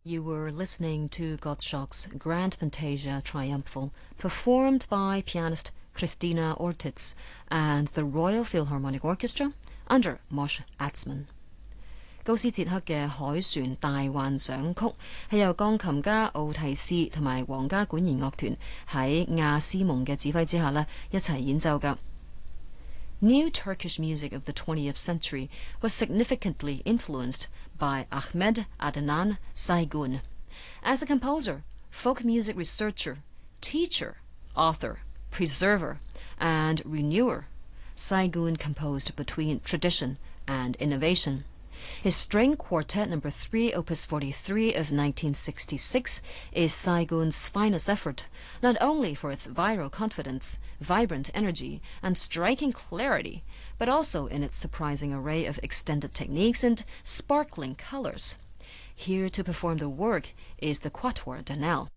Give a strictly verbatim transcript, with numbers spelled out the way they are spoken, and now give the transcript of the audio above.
You were listening to Gottschalk's Grand Fantasia Triumphal, performed by pianist Christina Ortiz and the Royal Philharmonic Orchestra under Moshe Atzman。高斯捷克嘅海船大幻想曲係由鋼琴家奧提斯同埋皇家管弦樂團喺亞斯蒙嘅指揮之下呢一齊演奏㗎。New Turkish music of the twentieth century was significantly influenced by Ahmed Adnan Saygun. As a composer, folk music researcher, teacher, author, preserver, and renewer, Saygun composed between tradition and innovation. His String Quartet Number three, Opus forty-three of nineteen sixty-six is Saygun's finest effort, not only for its virile confidence, vibrant energy, and striking clarity, but also in its surprising array of extended techniques and sparkling colors. Here to perform the work is the Quatuor Danel.